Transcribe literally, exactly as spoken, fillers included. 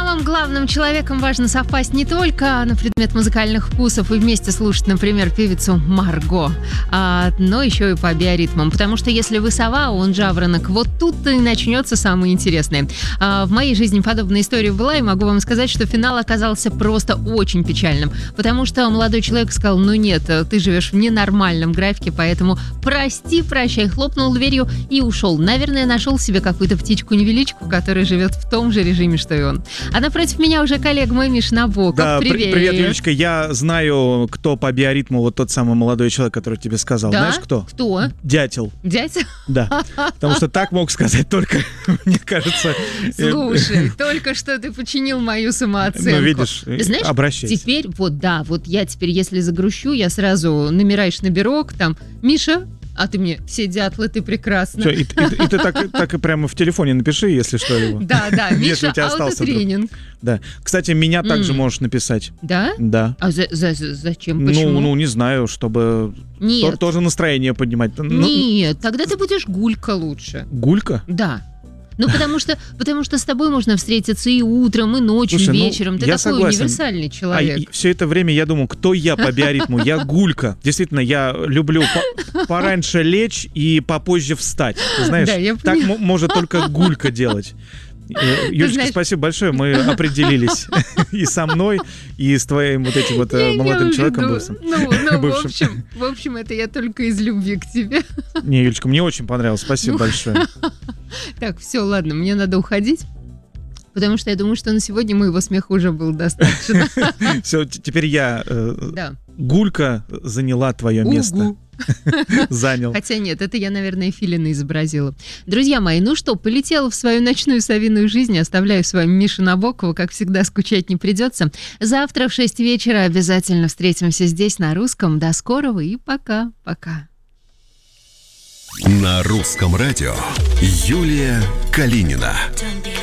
самым главным человеком важно совпасть не только на предмет музыкальных вкусов и вместе слушать, например, певицу Марго, а, но еще и по биоритмам. Потому что если вы сова, он жаворонок, вот тут-то и начнется самое интересное. А, в моей жизни подобная история была, и могу вам сказать, что финал оказался просто очень печальным. Потому что молодой человек сказал: ну нет, ты живешь в ненормальном графике, поэтому прости, прощай, хлопнул дверью и ушел. Наверное, нашел себе какую-то птичку-невеличку, которая живет в том же режиме, что и он. А напротив меня уже коллега мой Миша Набоков. Да, привет. Привет, Юлечка. Я знаю, кто по биоритму вот тот самый молодой человек, который тебе сказал. Да? Знаешь, кто? Кто? Дятел. Дятел? Да. Потому что так мог сказать только, мне кажется... Слушай, только что ты починил мою самооценку. Ну, видишь, знаешь, обращайся. Теперь, вот да, вот я теперь, если загрущу, я сразу намираешь наберок, там, Миша, а ты мне: все дятлы, ты прекрасна. Всё, и, и- и ты так, так и прямо в телефоне напиши, если что. Его. Да, да, Если Миша, у тебя остался аутотренинг. Да. Кстати, меня также М. можешь написать. Да? Да. А за, за- за- зачем? Почему? Ну, ну, не знаю, чтобы то- Нет, тоже настроение поднимать. Ну, нет, тогда ты будешь гулька лучше. Гулька? Да. Ну, потому что, потому что с тобой можно встретиться и утром, и ночью, Слушай, и ну, вечером. Ты я такой согласен. универсальный А человек. все это время я думал, кто я по биоритму? Я гулька. Действительно, я люблю по- пораньше лечь и попозже встать. Ты знаешь, Да, я так понимаю. м- может только гулька делать. Э, Юлечка, знаешь- спасибо большое, мы определились и со мной, и с твоим вот этим вот э, Я имела молодым в человеком виду- бывшим. Ну, ну в, Бывшим. общем, в общем, это я только из любви к тебе. Не, Юлечка, мне очень понравилось, спасибо Ну. большое. Так, все, ладно, мне надо уходить. Потому что я думаю, что на сегодня моего смеха уже было достаточно. Все, теперь я, э, Да. гулька, заняла твое место. Угу. Занял. Хотя нет, это я, наверное, Филина изобразила. Друзья мои, ну что, полетела в свою ночную совиную жизнь. Оставляю с вами Мишу Набокова. Как всегда, скучать не придется. Завтра в шесть вечера обязательно встретимся здесь на русском. До скорого и пока-пока. На русском радио Юлия Калинина.